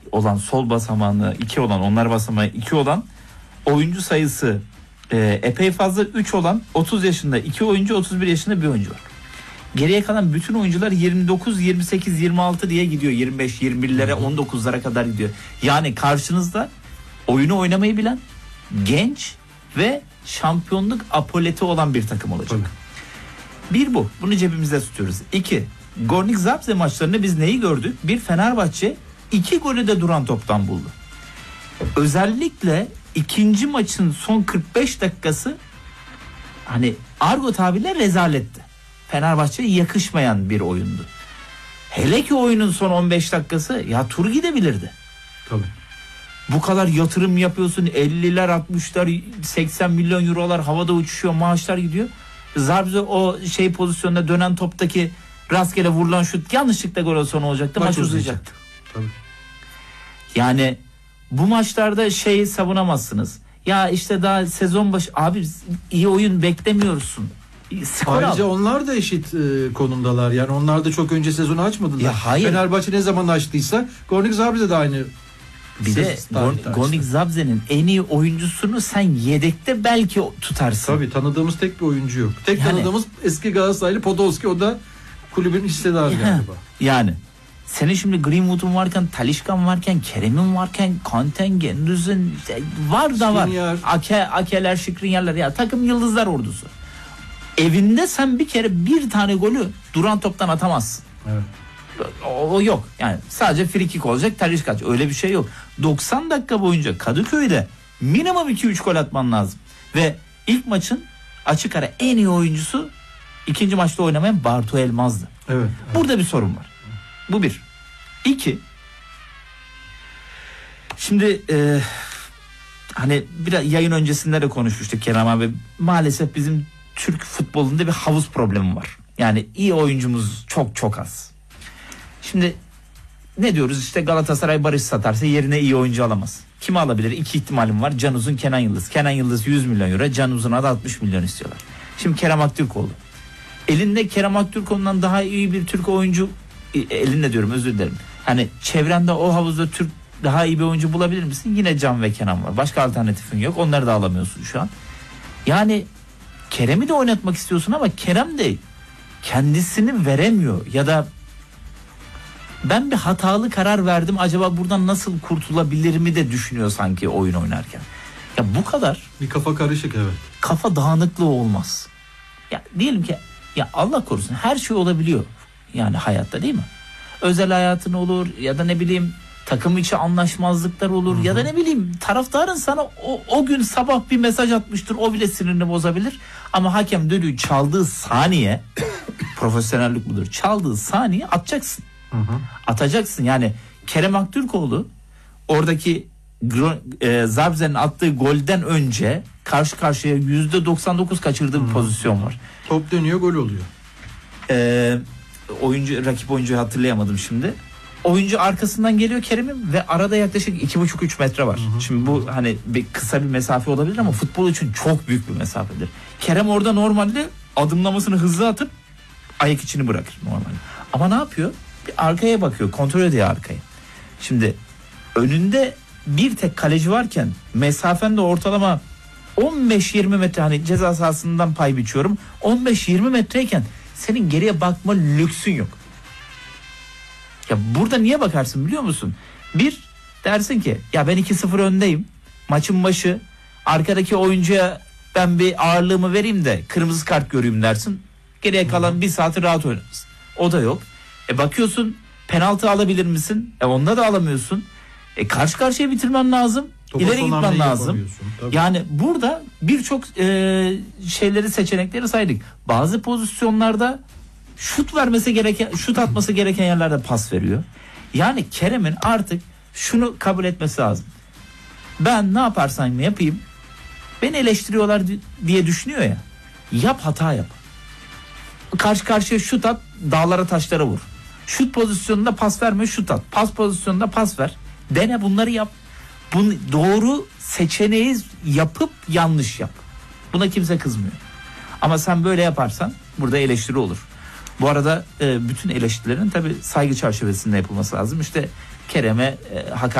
olan, sol basamağını 2 olan, onlar basamağı 2 olan oyuncu sayısı epey fazla. 3 olan 30 yaşında 2 oyuncu, 31 yaşında bir oyuncu var. Geriye kalan bütün oyuncular 29, 28, 26 diye gidiyor. 25, 21'lere, 19'lara kadar gidiyor. Yani karşınızda oyunu oynamayı bilen, genç ve şampiyonluk apoleti olan bir takım olacak. Bir bu. Bunu cebimizde tutuyoruz. 2. Gornik Zabrze maçlarında biz neyi gördük? Bir, Fenerbahçe 2 golü de duran toptan buldu. Özellikle ikinci maçın son 45 dakikası hani argo tabirle rezaletti. Fenerbahçe'ye yakışmayan bir oyundu. Hele ki oyunun son 15 dakikası ya tur gidebilirdi. Tabii. Bu kadar yatırım yapıyorsun, 50'ler 60'lar 80 milyon eurolar havada uçuşuyor, maaşlar gidiyor. Zabrze o pozisyonda dönen toptaki rastgele vurulan şut yanlışlıkla gol olsa ne olacaktı? Maç uzayacaktı. Tabii. Yani bu maçlarda savunamazsınız. Ya işte daha sezon başı abi iyi oyun beklemiyorsun. Ayrıca onlar da eşit konumdalar. Yani onlar da çok önce sezonu açmadılar. Ya hayır. Fenerbahçe ne zaman açtıysa Gornik Zabrze de aynı. Bir de Gornik Zabrze'nin en iyi oyuncusunu sen yedekte belki tutarsın. Tabii tanıdığımız tek bir oyuncu yok. Tek tanıdığımız eski Galatasaraylı Podolski, o da kulübün hissedarı galiba. Yani senin şimdi Greenwood'un varken, Taliscan varken, Kerem'in varken, Kanten, Gendüz'ün var da var. Akeler, Şikrinyarlar, ya takım yıldızlar ordusu. Evinde sen bir kere bir tane golü duran toptan atamazsın. Evet. O yok. Yani sadece free kick olacak, Taliscan. Öyle bir şey yok. 90 dakika boyunca Kadıköy'de minimum 2-3 gol atman lazım. Ve ilk maçın açık ara en iyi oyuncusu ikinci maçta oynamayan Bartu Elmaz'dı. Evet. Burada bir sorun var. Bu bir. 2. Şimdi hani biraz yayın öncesinde de konuşmuştuk Kerem abi. Maalesef bizim Türk futbolunda bir havuz problemi var. Yani iyi oyuncumuz çok çok az. Şimdi ne diyoruz? İşte Galatasaray Barış satarsa yerine iyi oyuncu alamaz. Kimi alabilir? 2 ihtimalim var. Can Uzun, Kenan Yıldız. Kenan Yıldız 100 milyon euro. Can Uzun'a da 60 milyon istiyorlar. Şimdi Kerem Aktürkoğlu. Elinde Kerem Aktürkoğlu'ndan daha iyi bir Türk oyuncu, elinde diyorum, özür dilerim. Hani çevrende o havuzda Türk daha iyi bir oyuncu bulabilir misin? Yine Can ve Kenan var. Başka alternatifin yok. Onları da alamıyorsun şu an. Yani Kerem'i de oynatmak istiyorsun ama Kerem de kendisini veremiyor. Ya da ben bir hatalı karar verdim, acaba buradan nasıl kurtulabilir mi de düşünüyor sanki oyun oynarken. Ya bu kadar. Bir kafa karışık, evet. Kafa dağınıklığı olmaz. Ya diyelim ki ya Allah korusun her şey olabiliyor. Yani hayatta, değil mi? Özel hayatın olur ya da ne bileyim takım içi anlaşmazlıklar olur ya da ne bileyim taraftarın sana o gün sabah bir mesaj atmıştır, o bile sinirini bozabilir. Ama hakem düdüğü çaldığı saniye profesyonellik budur. Çaldığı saniye atacaksın. Atacaksın. Yani Kerem Aktürkoğlu oradaki Zabrze'nin attığı golden önce karşı karşıya %99 kaçırdığı bir pozisyon var. Top dönüyor, gol oluyor. Rakip oyuncuyu hatırlayamadım şimdi. Oyuncu arkasından geliyor Kerem'in ve arada yaklaşık 2,5-3 metre var. Şimdi bu hani kısa bir mesafe olabilir ama futbol için çok büyük bir mesafedir. Kerem orada normalde adımlamasını hızlı atıp ayak içini bırakır normalde. Ama ne yapıyor? Bir arkaya bakıyor, kontrol ediyor arkayı. Şimdi önünde bir tek kaleci varken mesafen de ortalama 15-20 metre, hani ceza sahasından pay biçiyorum. 15-20 metreyken senin geriye bakma lüksün yok. Ya burada niye bakarsın biliyor musun? Bir, dersin ki ya ben 2-0 öndeyim. Maçın başı arkadaki oyuncuya ben bir ağırlığımı vereyim de kırmızı kart göreyim dersin. Geriye kalan bir saati rahat oynarsın. O da yok. Bakıyorsun penaltı alabilir misin? Onda da alamıyorsun. Karşı karşıya bitirmen lazım. Topa İleri gitmen lazım. Tabii. Yani burada birçok seçenekleri saydık. Bazı pozisyonlarda şut atması gereken yerlerde pas veriyor. Yani Kerem'in artık şunu kabul etmesi lazım. Ben ne yaparsam yapayım, beni eleştiriyorlar diye düşünüyor ya. Yap, hata yap. Karşı karşıya şut at, dağlara taşlara vur. Şut pozisyonunda pas verme, şut at. Pas pozisyonunda pas ver. Dene, bunları yap. Bunu doğru seçeneği yapıp yanlış yap. Buna kimse kızmıyor. Ama sen böyle yaparsan burada eleştiri olur. Bu arada bütün eleştirilerin tabii saygı çerçevesinde yapılması lazım. İşte Kerem'e hakaret